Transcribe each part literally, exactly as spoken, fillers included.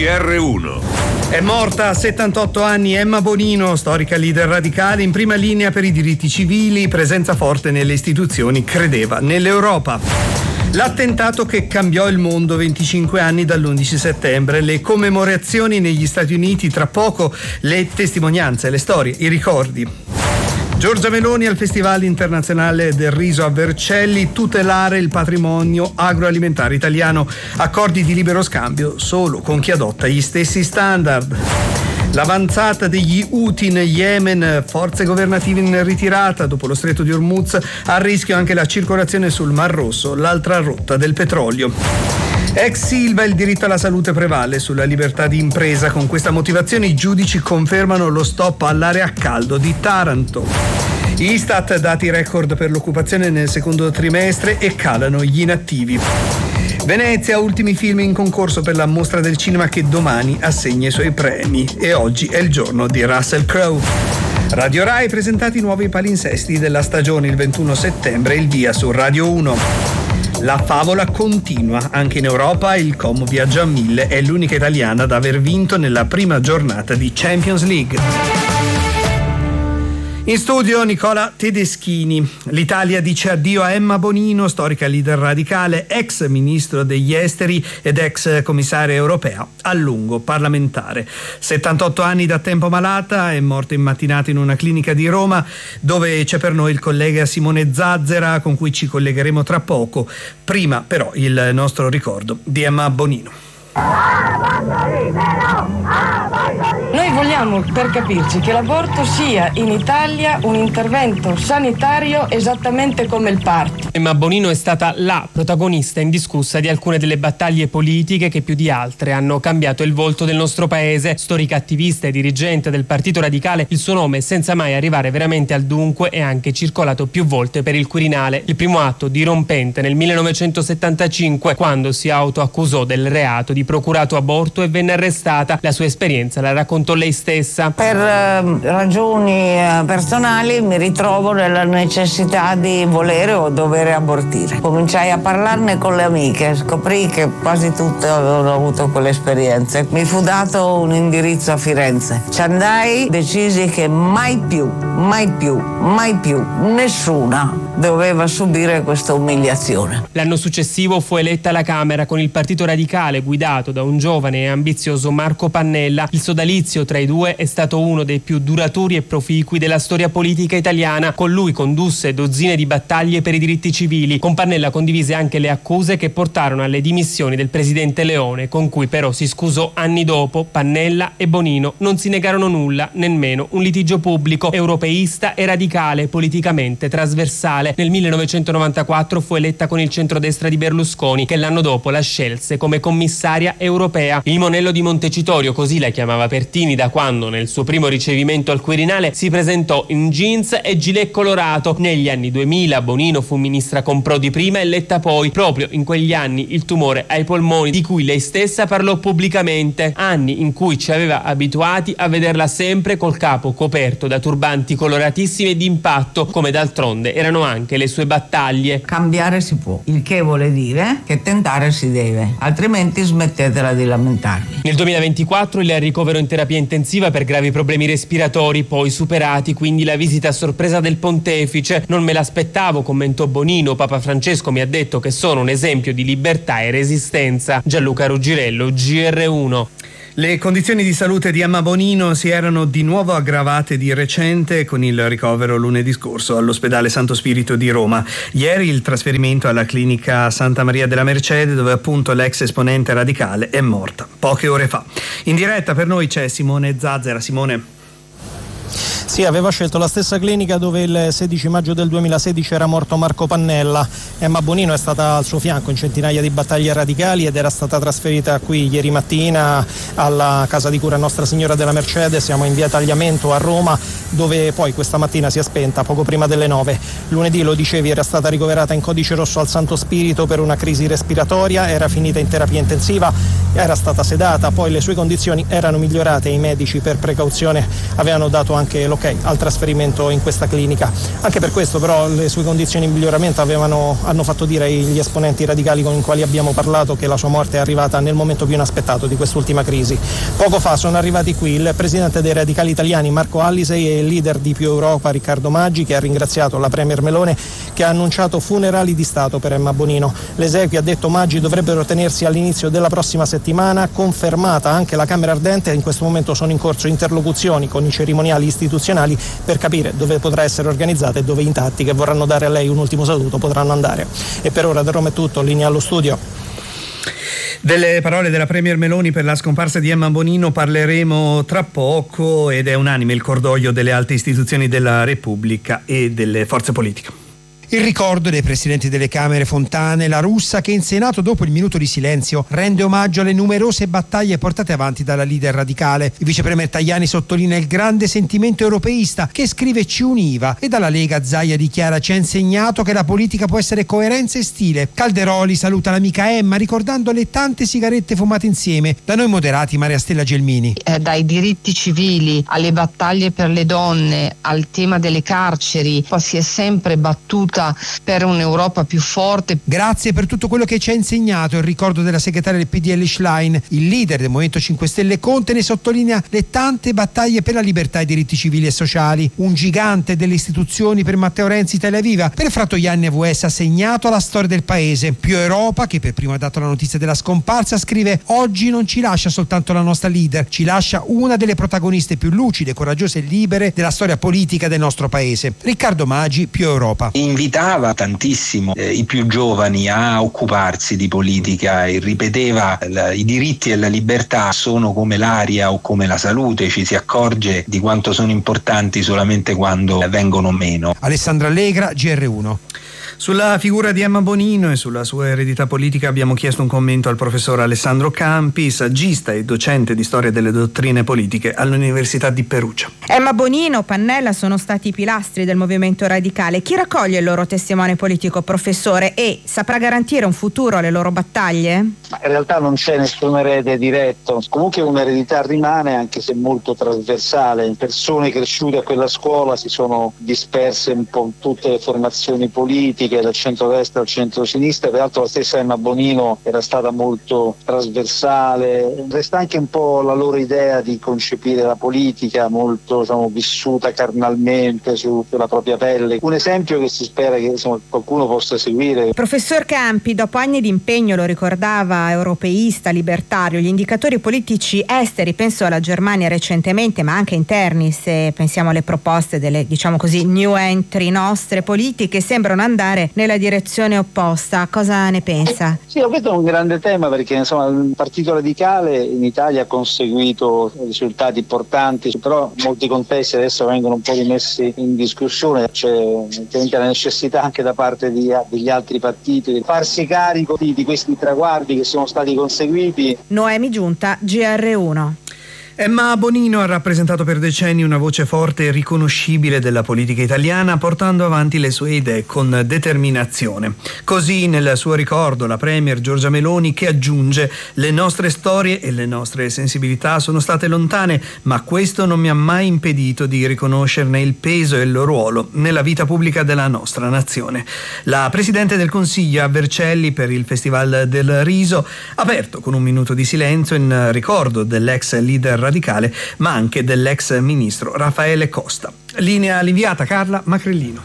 G R uno. È morta a settantotto anni Emma Bonino, storica leader radicale in prima linea per i diritti civili, presenza forte nelle istituzioni, credeva nell'Europa. L'attentato che cambiò il mondo, venticinque anni dall'undici settembre, le commemorazioni negli Stati Uniti, tra poco le testimonianze, le storie, i ricordi. Giorgia Meloni al Festival internazionale del riso a Vercelli, tutelare il patrimonio agroalimentare italiano, accordi di libero scambio solo con chi adotta gli stessi standard. L'avanzata degli Houthi in Yemen, forze governative in ritirata dopo lo stretto di Hormuz, a rischio anche la circolazione sul Mar Rosso, l'altra rotta del petrolio. Ex Silva, il diritto alla salute prevale sulla libertà di impresa. Con questa motivazione i giudici confermano lo stop all'area a caldo di Taranto. Istat, dati record per l'occupazione nel secondo trimestre e calano gli inattivi. Venezia, ultimi film in concorso per la mostra del cinema che domani assegna i suoi premi e oggi è il giorno di Russell Crowe. Radio Rai, presentati i nuovi palinsesti della stagione il ventuno settembre, il via su Radio uno. La favola continua, anche in Europa il Como viaggia a mille, è l'unica italiana ad aver vinto nella prima giornata di Champions League. In studio Nicola Tedeschini. L'Italia dice addio a Emma Bonino, storica leader radicale, ex ministro degli esteri ed ex commissaria europea, a lungo parlamentare. settantotto anni da tempo malata, è morta in mattinata in una clinica di Roma, dove c'è per noi il collega Simone Zazzera, con cui ci collegheremo tra poco. Prima però il nostro ricordo di Emma Bonino. Noi vogliamo, per capirci, che l'aborto sia in Italia un intervento sanitario esattamente come il parto. Emma Bonino è stata la protagonista indiscussa di alcune delle battaglie politiche che più di altre hanno cambiato il volto del nostro paese. Storica attivista e dirigente del Partito Radicale, il suo nome, senza mai arrivare veramente al dunque, è anche circolato più volte per il Quirinale. Il primo atto dirompente nel millenovecentosettantacinque, quando si autoaccusò del reato di procurato aborto e venne arrestata. La sua esperienza la raccontò lei stessa. Per eh, ragioni eh, personali mi ritrovo nella necessità di volere o dovere abortire. Cominciai a parlarne con le amiche, scoprì che quasi tutte avevano avuto quelle esperienze. Mi fu dato un indirizzo a Firenze. Ci andai, decisi che mai più, mai più, mai più nessuna doveva subire questa umiliazione. L'anno successivo fu eletta alla Camera con il Partito Radicale guidato da un giovane e ambizioso Marco Pannella. Il sodalizio tra i due è stato uno dei più duraturi e proficui della storia politica italiana. Con lui condusse dozzine di battaglie per i diritti civili. Con Pannella condivise anche le accuse che portarono alle dimissioni del presidente Leone, con cui però si scusò anni dopo. Pannella e Bonino non si negarono nulla, nemmeno un litigio pubblico. Europeista e radicale, politicamente trasversale. Nel millenovecentonovantaquattro fu eletta con il centrodestra di Berlusconi, che l'anno dopo la scelse come commissaria europea. Il monello di Montecitorio, così la chiamava Pertini da quando nel suo primo ricevimento al Quirinale si presentò in jeans e gilet colorato. Negli anni duemila Bonino fu ministra con Prodi prima e Letta poi. Proprio in quegli anni il tumore ai polmoni, di cui lei stessa parlò pubblicamente. Anni in cui ci aveva abituati a vederla sempre col capo coperto da turbanti coloratissimi e d'impatto, come d'altronde erano anche le sue battaglie. Cambiare si può, il che vuole dire che tentare si deve, altrimenti smettetela di lamentarvi. Nel duemilaventiquattro il ricovero in terapia intensiva per gravi problemi respiratori, poi superati, quindi la visita a sorpresa del pontefice. Non me l'aspettavo, commentò Bonino. Papa Francesco mi ha detto che sono un esempio di libertà e resistenza. Gianluca Ruggirello, G R uno. Le condizioni di salute di Emma Bonino si erano di nuovo aggravate di recente con il ricovero lunedì scorso all'ospedale Santo Spirito di Roma. Ieri il trasferimento alla clinica Santa Maria della Mercede, dove appunto l'ex esponente radicale è morta poche ore fa. In diretta per noi c'è Simone Zazzera. Simone. Sì, aveva scelto la stessa clinica dove il sedici maggio del duemilasedici era morto Marco Pannella. Emma Bonino è stata al suo fianco in centinaia di battaglie radicali ed era stata trasferita qui ieri mattina alla casa di cura Nostra Signora della Mercede. Siamo in via Tagliamento a Roma, dove poi questa mattina si è spenta poco prima delle nove. Lunedì, lo dicevi, era stata ricoverata in codice rosso al Santo Spirito per una crisi respiratoria, era finita in terapia intensiva, era stata sedata, poi le sue condizioni erano migliorate e i medici per precauzione avevano dato anche l'ok al trasferimento in questa clinica. Anche per questo però le sue condizioni di miglioramento avevano, hanno fatto dire gli esponenti radicali con i quali abbiamo parlato che la sua morte è arrivata nel momento più inaspettato di quest'ultima crisi. Poco fa sono arrivati qui il presidente dei radicali italiani Marco Allisei e il leader di Più Europa Riccardo Maggi, che ha ringraziato la premier Meloni, che ha annunciato funerali di Stato per Emma Bonino. Le esequie, ha detto Maggi, dovrebbero tenersi all'inizio della prossima settimana, confermata anche la Camera Ardente. In questo momento sono in corso interlocuzioni con i cerimoniali istituzionali per capire dove potrà essere organizzata e dove i intatti che vorranno dare a lei un ultimo saluto potranno andare. E per ora da Roma è tutto, linea allo studio. Delle parole della premier Meloni per la scomparsa di Emma Bonino parleremo tra poco, ed è unanime il cordoglio delle alte istituzioni della Repubblica e delle forze politiche. Il ricordo dei presidenti delle Camere Fontana e La Russa, che in Senato, dopo il minuto di silenzio, rende omaggio alle numerose battaglie portate avanti dalla leader radicale. Il vicepremier Tajani sottolinea il grande sentimento europeista che, scrive, ci univa, e dalla Lega Zaia dichiara: ci ha insegnato che la politica può essere coerenza e stile. Calderoli saluta l'amica Emma ricordando le tante sigarette fumate insieme. Da noi moderati, Maria Stella Gelmini. Eh, dai diritti civili alle battaglie per le donne, al tema delle carceri, poi si è sempre battuta per un'Europa più forte. Grazie per tutto quello che ci ha insegnato. Il ricordo della segretaria del P D L Schlein. Il leader del Movimento cinque Stelle Conte ne sottolinea le tante battaglie per la libertà e i diritti civili e sociali. Un gigante delle istituzioni per Matteo Renzi, Italia Viva. Per Fratoianni A V S ha segnato la storia del paese. Più Europa, che per primo ha dato la notizia della scomparsa, scrive: oggi non ci lascia soltanto la nostra leader, ci lascia una delle protagoniste più lucide, coraggiose e libere della storia politica del nostro paese. Riccardo Maggi, Più Europa. Invitava tantissimo eh, i più giovani a occuparsi di politica e ripeteva: la, i diritti e la libertà sono come l'aria o come la salute, ci si accorge di quanto sono importanti solamente quando vengono meno. Alessandra Allegra, G R uno. Sulla figura di Emma Bonino e sulla sua eredità politica abbiamo chiesto un commento al professor Alessandro Campi, saggista e docente di storia delle dottrine politiche all'Università di Perugia. Emma Bonino, Pannella sono stati i pilastri del movimento radicale. Chi raccoglie il loro testimone politico, professore, e saprà garantire un futuro alle loro battaglie? Ma in realtà non c'è nessun erede diretto, comunque un'eredità rimane, anche se molto trasversale. Persone cresciute a quella scuola si sono disperse un po' in tutte le formazioni politiche, dal centrodestra al centrosinistra. Peraltro la stessa Emma Bonino era stata molto trasversale. Resta anche un po' la loro idea di concepire la politica, molto, diciamo, vissuta carnalmente su, sulla propria pelle. Un esempio che si spera che, insomma, qualcuno possa seguire. Professor Campi, dopo anni di impegno, lo ricordava, europeista, libertario, gli indicatori politici esteri, penso alla Germania recentemente, ma anche interni, se pensiamo alle proposte delle, diciamo così, new entry nostre politiche, sembrano andare nella direzione opposta. Cosa ne pensa? Sì, questo è un grande tema, perché insomma il Partito Radicale in Italia ha conseguito risultati importanti, però molti contesti adesso vengono un po' rimessi in discussione. C'è la necessità anche da parte di, degli altri partiti di farsi carico di, di questi traguardi che sono stati conseguiti. Noemi Giunta, G R uno. Emma Bonino ha rappresentato per decenni una voce forte e riconoscibile della politica italiana, portando avanti le sue idee con determinazione. Così, nel suo ricordo, la premier Giorgia Meloni, che aggiunge: le nostre storie e le nostre sensibilità sono state lontane, ma questo non mi ha mai impedito di riconoscerne il peso e il ruolo nella vita pubblica della nostra nazione. La Presidente del Consiglio a Vercelli, per il Festival del Riso, aperto con un minuto di silenzio in ricordo dell'ex leader radicale, ma anche dell'ex ministro Raffaele Costa. Linea all'inviata Carla Macrellino.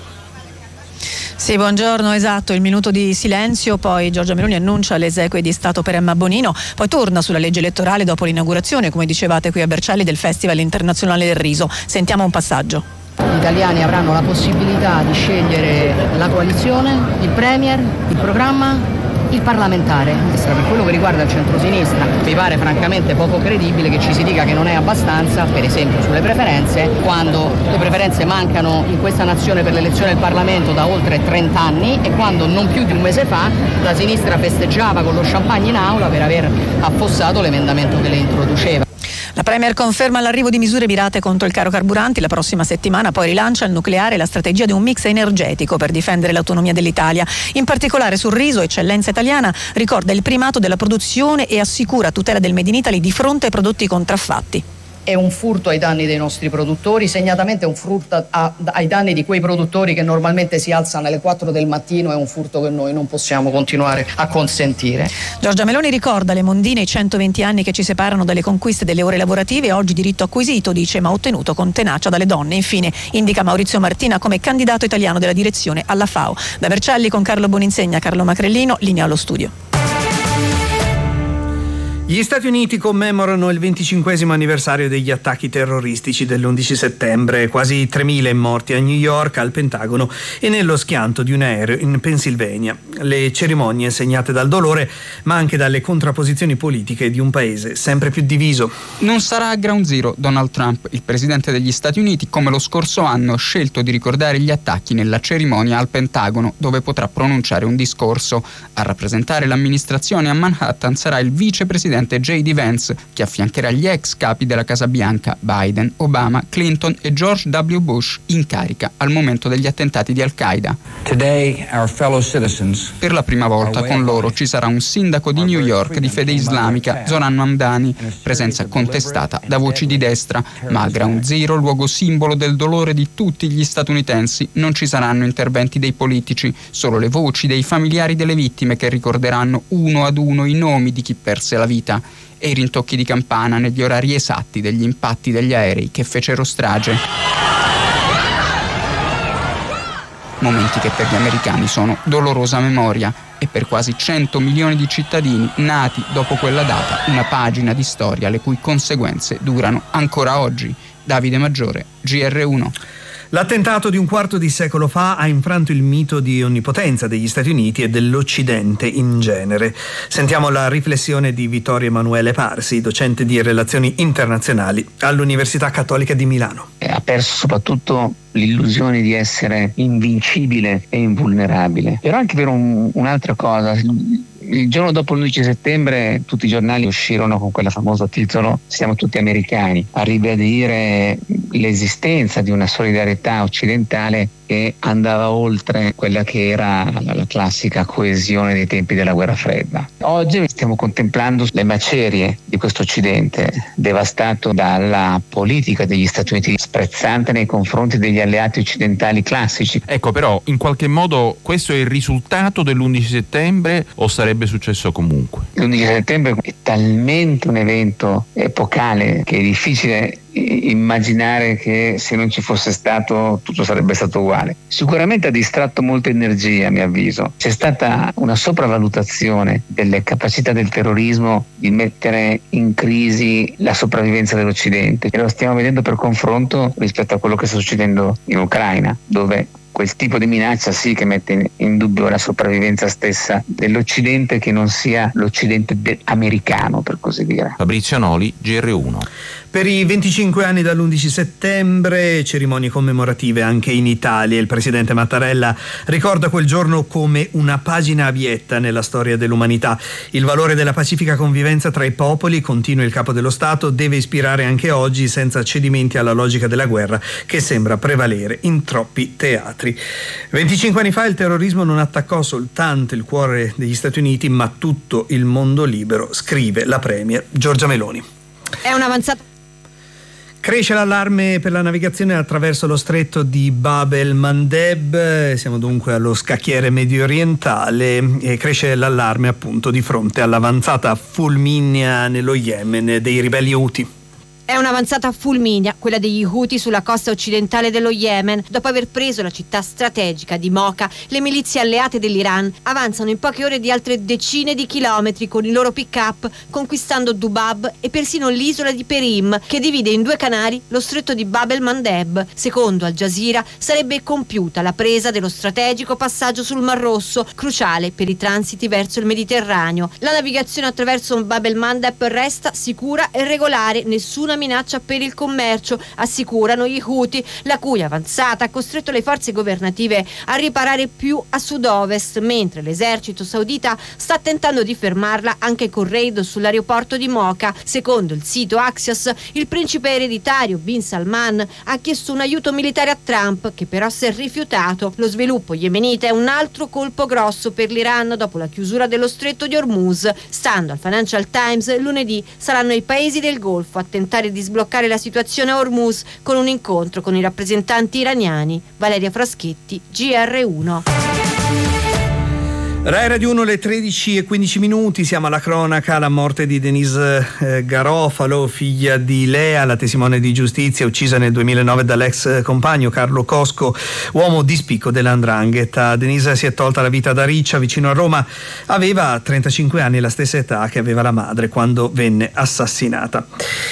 Sì, buongiorno, esatto, il minuto di silenzio, poi Giorgia Meloni annuncia le esequie di Stato per Emma Bonino, poi torna sulla legge elettorale dopo l'inaugurazione, come dicevate qui a Vercelli, del Festival Internazionale del Riso. Sentiamo un passaggio. Gli italiani avranno la possibilità di scegliere la coalizione, il premier, il programma, il parlamentare. Per quello che riguarda il centrosinistra, mi pare francamente poco credibile che ci si dica che non è abbastanza, per esempio sulle preferenze, quando le preferenze mancano in questa nazione per l'elezione del Parlamento da oltre trenta anni e quando non più di un mese fa la sinistra festeggiava con lo champagne in aula per aver affossato l'emendamento che le introduceva. La Premier conferma l'arrivo di misure mirate contro il caro carburanti. La prossima settimana poi rilancia il nucleare e la strategia di un mix energetico per difendere l'autonomia dell'Italia. In particolare sul riso, eccellenza italiana, ricorda il primato della produzione e assicura tutela del Made in Italy di fronte ai prodotti contraffatti. è un furto ai danni dei nostri produttori, segnatamente è un furto a, ai danni di quei produttori che normalmente si alzano alle quattro del mattino, è un furto che noi non possiamo continuare a consentire. Giorgia Meloni ricorda le mondine, i centoventi anni che ci separano dalle conquiste delle ore lavorative, oggi diritto acquisito, dice, ma ottenuto con tenacia dalle donne. Infine indica Maurizio Martina come candidato italiano della direzione alla FAO. Da Vercelli con Carlo Boninsegna, Carlo Macrellino, linea allo studio. Gli Stati Uniti commemorano il venticinquesimo anniversario degli attacchi terroristici dell'undici settembre, quasi tremila morti a New York, al Pentagono e nello schianto di un aereo in Pennsylvania. Le cerimonie segnate dal dolore, ma anche dalle contrapposizioni politiche di un paese sempre più diviso. Non sarà a Ground Zero Donald Trump, il presidente degli Stati Uniti, come lo scorso anno ha scelto di ricordare gli attacchi nella cerimonia al Pentagono, dove potrà pronunciare un discorso. A rappresentare l'amministrazione a Manhattan sarà il vicepresidente J D Vance, che affiancherà gli ex capi della Casa Bianca Biden, Obama, Clinton e George W. Bush, in carica al momento degli attentati di Al-Qaeda. Today, our fellow citizens, per la prima volta con loro ci sarà un sindaco di New York di fede islamica, Zoran Mamdani, presenza contestata da voci di destra, ma a Ground Zero, luogo simbolo del dolore di tutti gli statunitensi, non ci saranno interventi dei politici, solo le voci dei familiari delle vittime che ricorderanno uno ad uno i nomi di chi perse la vita e i rintocchi di campana negli orari esatti degli impatti degli aerei che fecero strage. Momenti che per gli americani sono dolorosa memoria e per quasi cento milioni di cittadini nati dopo quella data una pagina di storia le cui conseguenze durano ancora oggi. Davide Maggiore, G R uno. L'attentato di un quarto di secolo fa ha infranto il mito di onnipotenza degli Stati Uniti e dell'Occidente in genere. Sentiamo la riflessione di Vittorio Emanuele Parsi, docente di relazioni internazionali all'Università Cattolica di Milano. Ha perso soprattutto l'illusione di essere invincibile e invulnerabile. Però anche per un, un'altra cosa. Il giorno dopo l'undici settembre tutti i giornali uscirono con quella famoso titolo "Siamo tutti americani", a ribadire l'esistenza di una solidarietà occidentale che andava oltre quella che era la classica coesione dei tempi della guerra fredda. Oggi stiamo contemplando le macerie di questo Occidente, devastato dalla politica degli Stati Uniti sprezzante nei confronti degli alleati occidentali classici. Ecco, però in qualche modo questo è il risultato dell'undici settembre o sarebbe successo comunque? L'undici settembre è talmente un evento epocale che è difficile immaginare che se non ci fosse stato tutto sarebbe stato uguale. Sicuramente ha distratto molta energia, a mio avviso. C'è stata una sopravvalutazione delle capacità del terrorismo di mettere in crisi la sopravvivenza dell'Occidente, e lo stiamo vedendo per confronto rispetto a quello che sta succedendo in Ucraina, dove quel tipo di minaccia sì che mette in dubbio la sopravvivenza stessa dell'Occidente, che non sia l'Occidente de- americano, per così dire. Fabrizio Noli, G R uno. Per i venticinque anni dall'undici settembre, cerimonie commemorative anche in Italia. Il presidente Mattarella ricorda quel giorno come una pagina abietta nella storia dell'umanità. Il valore della pacifica convivenza tra i popoli, continua il capo dello Stato, deve ispirare anche oggi, senza cedimenti alla logica della guerra che sembra prevalere in troppi teatri. venticinque anni fa il terrorismo non attaccò soltanto il cuore degli Stati Uniti, ma tutto il mondo libero, scrive la premier Giorgia Meloni. È un'avanzata. Cresce l'allarme per la navigazione attraverso lo stretto di Bab el-Mandeb, siamo dunque allo scacchiere medio orientale, e cresce l'allarme appunto di fronte all'avanzata fulminea nello Yemen dei ribelli Houthi. È un'avanzata fulminea, quella degli Houthi sulla costa occidentale dello Yemen. Dopo aver preso la città strategica di Mocha, le milizie alleate dell'Iran avanzano in poche ore di altre decine di chilometri con i loro pick-up, conquistando Dubab e persino l'isola di Perim, che divide in due canali lo stretto di Bab el-Mandeb. Secondo Al Jazeera, sarebbe compiuta la presa dello strategico passaggio sul Mar Rosso, cruciale per i transiti verso il Mediterraneo. La navigazione attraverso Bab el-Mandeb resta sicura e regolare, nessuna minaccia per il commercio, assicurano gli Houthi, la cui avanzata ha costretto le forze governative a riparare più a sud-ovest, mentre l'esercito saudita sta tentando di fermarla anche con raid sull'aeroporto di Mocha. Secondo il sito Axios, il principe ereditario Bin Salman ha chiesto un aiuto militare a Trump, che però si è rifiutato. Lo sviluppo yemenita è un altro colpo grosso per l'Iran dopo la chiusura dello stretto di Hormuz. Stando al Financial Times, lunedì saranno i paesi del Golfo a tentare cercare di sbloccare la situazione a Hormuz con un incontro con i rappresentanti iraniani. Valeria Fraschetti, G R uno. Rai Radio uno, le tredici e quindici minuti, siamo alla cronaca, la morte di Denise eh, Garofalo, figlia di Lea, la testimone di giustizia, uccisa nel duemilanove dall'ex compagno Carlo Cosco, uomo di spicco dell'Andrangheta. Denise si è tolta la vita da Riccia, vicino a Roma, aveva trentacinque anni, la stessa età che aveva la madre quando venne assassinata.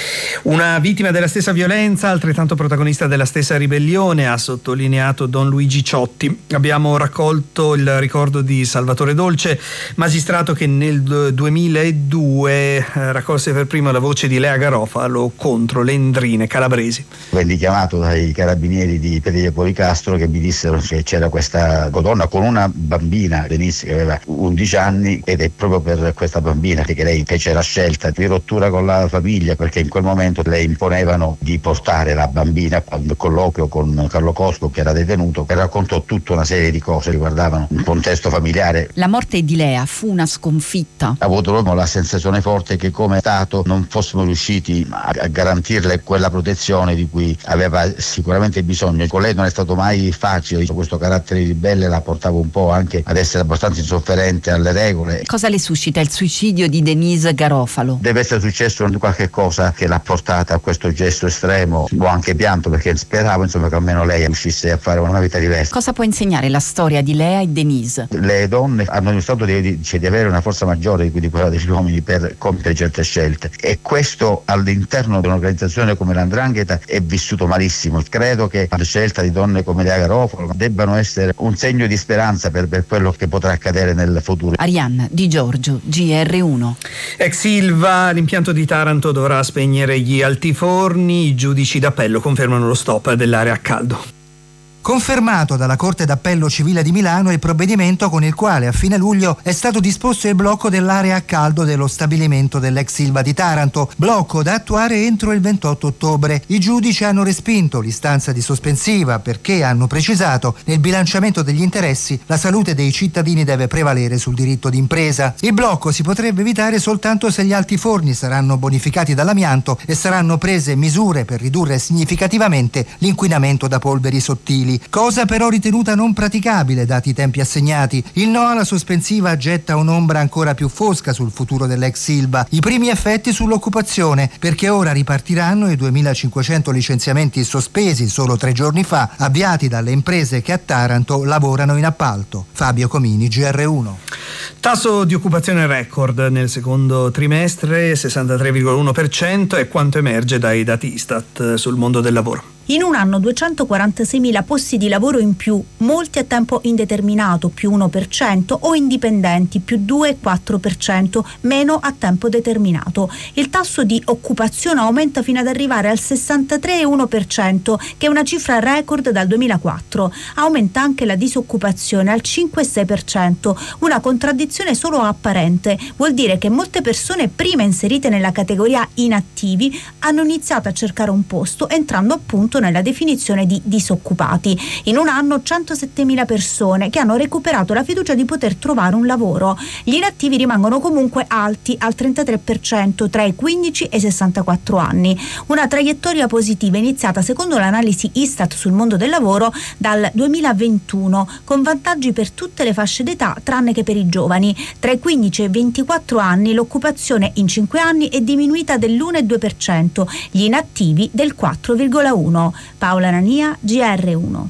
Una vittima della stessa violenza, altrettanto protagonista della stessa ribellione, ha sottolineato Don Luigi Ciotti. Abbiamo raccolto il ricordo di Salvatore Dolce, magistrato che nel duemiladue eh, raccolse per primo la voce di Lea Garofalo contro le Endrine calabresi. Venni chiamato dai carabinieri di Pedria Policastro che mi dissero che c'era questa donna con una bambina, Denise, che aveva undici anni, ed è proprio per questa bambina che lei fece la scelta di rottura con la famiglia, perché in quel momento le imponevano di portare la bambina al colloquio con Carlo Cosco, che era detenuto, e raccontò tutta una serie di cose che riguardavano un contesto familiare. La morte di Lea fu una sconfitta. Ha avuto proprio la sensazione forte che come Stato non fossimo riusciti a garantirle quella protezione di cui aveva sicuramente bisogno. Con lei non è stato mai facile, questo carattere ribelle la portava un po' anche ad essere abbastanza insofferente alle regole. Cosa le suscita il suicidio di Denise Garofalo? Deve essere successo qualche cosa che l'ha portata a questo gesto estremo. Ho anche pianto perché speravo insomma che almeno lei riuscisse a fare una vita diversa. Cosa può insegnare la storia di Lea e Denise? Le donne hanno dimostrato di, cioè, di avere una forza maggiore di quella degli uomini per compiere certe scelte, e questo all'interno di un'organizzazione come l'Andrangheta è vissuto malissimo. Credo che la scelta di donne come Lea Garofalo debbano essere un segno di speranza per, per quello che potrà accadere nel futuro. Arianna Di Giorgio, G R uno. Ex Ilva, l'impianto di Taranto dovrà spegnere gli altiforni, i giudici d'appello confermano lo stop dell'area a caldo. Confermato dalla Corte d'Appello Civile di Milano il provvedimento con il quale a fine luglio è stato disposto il blocco dell'area a caldo dello stabilimento dell'ex Ilva di Taranto, blocco da attuare entro il ventotto ottobre. I giudici hanno respinto l'istanza di sospensiva perché hanno precisato nel bilanciamento degli interessi la salute dei cittadini deve prevalere sul diritto d'impresa. Il blocco si potrebbe evitare soltanto se gli altiforni saranno bonificati dall'amianto e saranno prese misure per ridurre significativamente l'inquinamento da polveri sottili. Cosa però ritenuta non praticabile dati i tempi assegnati. Il no alla sospensiva getta un'ombra ancora più fosca sul futuro dell'ex Ilva. I primi effetti sull'occupazione, perché ora ripartiranno i duemilacinquecento licenziamenti sospesi solo tre giorni fa, avviati dalle imprese che a Taranto lavorano in appalto. Fabio Comini, G R uno. Tasso di occupazione record nel secondo trimestre, sessantatré virgola uno per cento, è quanto emerge dai dati Istat sul mondo del lavoro. In un anno duecentoquarantaseimila posti di lavoro in più, molti a tempo indeterminato più uno per cento o indipendenti più due virgola quattro per cento, meno a tempo determinato. Il tasso di occupazione aumenta fino ad arrivare al sessantatré virgola uno per cento, che è una cifra record dal duemilaquattro. Aumenta anche la disoccupazione al cinque virgola sei per cento, una contraddizione solo apparente. Vuol dire che molte persone prima inserite nella categoria inattivi hanno iniziato a cercare un posto entrando appunto nella definizione di disoccupati. In un anno centosettemila persone che hanno recuperato la fiducia di poter trovare un lavoro. Gli inattivi rimangono comunque alti al trentatré per cento tra i quindici e i sessantaquattro anni. Una traiettoria positiva iniziata secondo l'analisi Istat sul mondo del lavoro dal duemilaventuno, con vantaggi per tutte le fasce d'età tranne che per i giovani. Tra i quindici e i ventiquattro anni l'occupazione in cinque anni è diminuita dell'uno virgola due per cento, gli inattivi del quattro virgola uno per cento. Paola Nania, G R uno.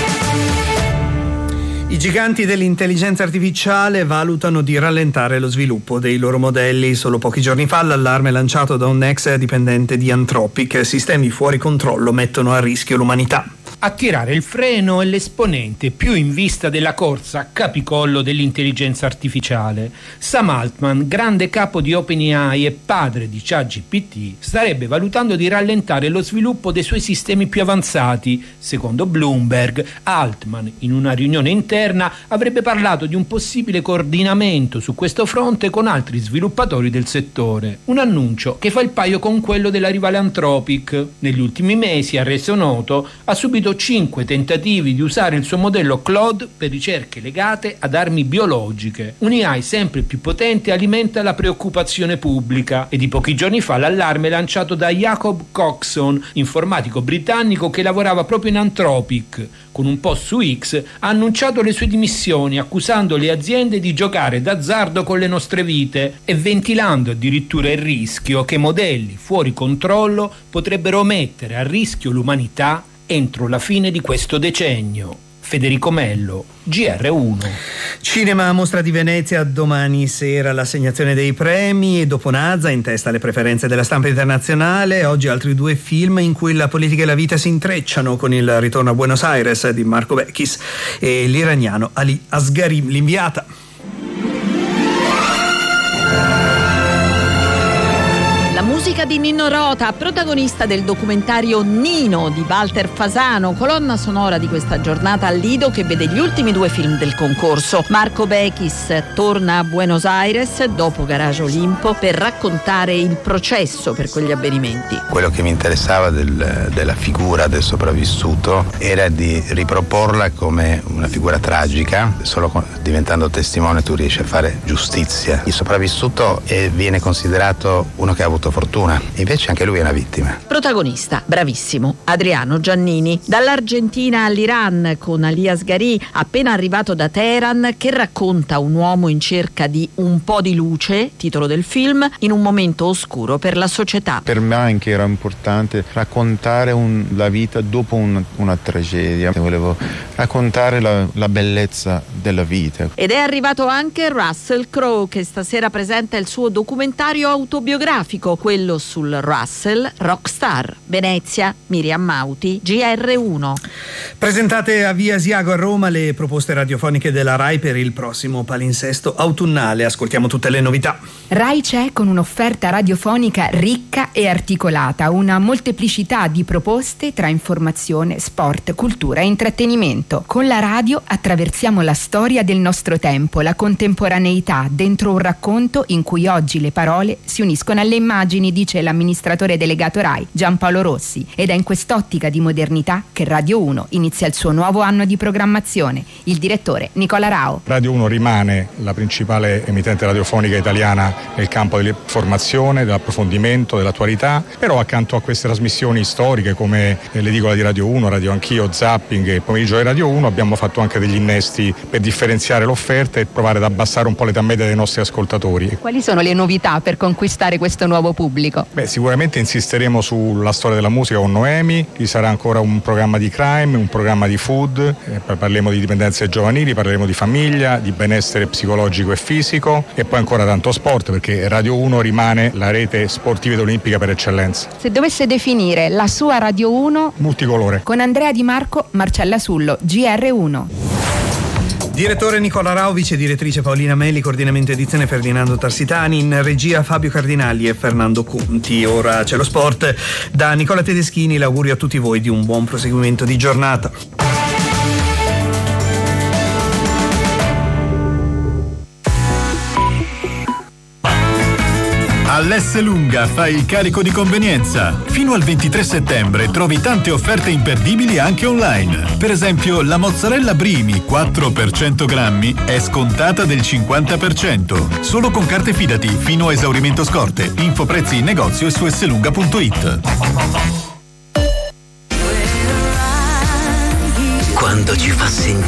I giganti dell'intelligenza artificiale valutano di rallentare lo sviluppo dei loro modelli. Solo pochi giorni fa l'allarme lanciato da un ex dipendente di Anthropic. Sistemi fuori controllo mettono a rischio l'umanità. A tirare il freno è l'esponente più in vista della corsa a capicollo dell'intelligenza artificiale. Sam Altman, grande capo di OpenAI e padre di ChatGPT, starebbe valutando di rallentare lo sviluppo dei suoi sistemi più avanzati. Secondo Bloomberg, Altman, in una riunione interna, avrebbe parlato di un possibile coordinamento su questo fronte con altri sviluppatori del settore. Un annuncio che fa il paio con quello della rivale Anthropic. Negli ultimi mesi, ha reso noto, ha subito compiendo cinque tentativi di usare il suo modello Claude per ricerche legate ad armi biologiche. Un'A I sempre più potente alimenta la preoccupazione pubblica e di pochi giorni fa l'allarme lanciato da Jacob Coxon, informatico britannico che lavorava proprio in Anthropic. Con un post su X ha annunciato le sue dimissioni, accusando le aziende di giocare d'azzardo con le nostre vite e ventilando addirittura il rischio che modelli fuori controllo potrebbero mettere a rischio l'umanità entro la fine di questo decennio. Federico Mello, G R uno. Cinema Mostra di Venezia, domani sera l'assegnazione dei premi e dopo Nazza in testa alle preferenze della stampa internazionale. Oggi altri due film in cui la politica e la vita si intrecciano, con il ritorno a Buenos Aires di Marco Bechis e l'iraniano Ali Asghari. L'inviata. La musica di Nino Rota, protagonista del documentario Nino di Walter Fasano, colonna sonora di questa giornata al Lido che vede gli ultimi due film del concorso. Marco Bechis torna a Buenos Aires dopo Garage Olimpo per raccontare il processo per quegli avvenimenti. Quello che mi interessava del, della figura del sopravvissuto era di riproporla come una figura tragica. Solo diventando testimone tu riesci a fare giustizia. Il sopravvissuto è, viene considerato uno che ha avuto fortuna, invece anche lui è una vittima. Protagonista, bravissimo, Adriano Giannini. Dall'Argentina all'Iran con Ali Asghari, appena arrivato da Teheran, che racconta un uomo in cerca di un po' di luce, titolo del film, in un momento oscuro per la società. Per me anche era importante raccontare un, la vita dopo un, una tragedia. Volevo raccontare la, la bellezza della vita. Ed è arrivato anche Russell Crowe, che stasera presenta il suo documentario autobiografico, quello sul Russell Rockstar. Venezia, Miriam Mauti, G R uno. Presentate a Via Asiago a Roma le proposte radiofoniche della RAI per il prossimo palinsesto autunnale. Ascoltiamo tutte le novità. RAI c'è con un'offerta radiofonica ricca e articolata, una molteplicità di proposte tra informazione, sport, cultura e intrattenimento. Con la radio attraversiamo la storia del nostro tempo, la contemporaneità, dentro un racconto in cui oggi le parole si uniscono alle immagini, dice l'amministratore delegato RAI Giampaolo Rossi, ed è in quest'ottica di modernità che Radio uno inizia il suo nuovo anno di programmazione. Il direttore Nicola Rao. Radio uno rimane la principale emittente radiofonica italiana nel campo dell'informazione, dell'approfondimento, dell'attualità, però accanto a queste trasmissioni storiche come l'edicola di Radio uno, Radio Anch'io, Zapping e il pomeriggio di Radio uno, abbiamo fatto anche degli innesti per differenziare l'offerta e provare ad abbassare un po' l'età media dei nostri ascoltatori. Quali sono le novità per conquistare questo nuovo pubblico? Beh, sicuramente insisteremo sulla storia della musica con Noemi, ci sarà ancora un programma di crime, un programma di food, eh, parleremo di dipendenze giovanili, parleremo di famiglia, di benessere psicologico e fisico e poi ancora tanto sport, perché Radio uno rimane la rete sportiva ed olimpica per eccellenza. Se dovesse definire la sua Radio uno? Multicolore. Con Andrea Di Marco, Marcella Sullo, G R uno. Direttore Nicola Rao, vice direttrice Paolina Meli, coordinamento edizione Ferdinando Tarsitani, in regia Fabio Cardinali e Fernando Conti. Ora c'è lo sport. Da Nicola Tedeschini l'augurio a tutti voi di un buon proseguimento di giornata. All'Esselunga fai il carico di convenienza. Fino al ventitré settembre trovi tante offerte imperdibili anche online. Per esempio, la mozzarella Brimi quattro per cento grammi è scontata del cinquanta per cento. Solo con carte Fidati fino a esaurimento scorte. Info prezzi in negozio e su esselunga punto it. Quando ci fa sentire